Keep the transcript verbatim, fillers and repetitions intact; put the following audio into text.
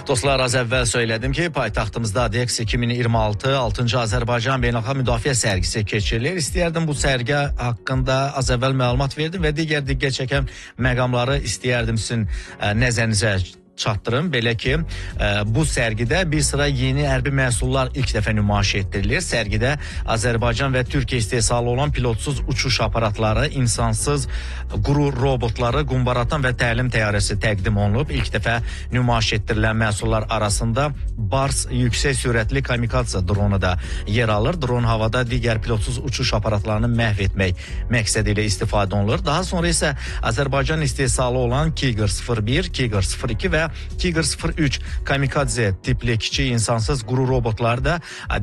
Dostlar, az əvvəl söylədim ki, paytaxtımızda ADEX iki min iyirmi altı altıncı Azərbaycan Beynəlxalq Müdafiə sərgisi keçirilir. İstəyərdim bu sərgi haqqında az əvvəl məlumat verdim və digər diqqət çəkən məqamları istəyərdim sizin nəzərinizə çatdırım. Belə ki, bu sərgidə bir sıra yeni hərbi məhsullar ilk dəfə nümayiş etdirilir. Sərgidə Azərbaycan və Türkiyə istehsalı olan pilotsuz uçuş aparatları, insansız quru robotları, qumbaratan və təlim təyyarəsi təqdim olunub. İlk dəfə nümayiş etdirilən məhsullar arasında Bars yüksək sürətli kamikadze dronu da yer alır. Dron havada digər pilotsuz uçuş aparatlarını məhv etmək məqsədi ilə istifadə olunur. Daha sonra isə Azərbaycan istehsalı olan Kiger sıfır bir, Kiger sıfır iki və Kiger sıfır üç kamikadze tipli kiçik insansız quru robotlar da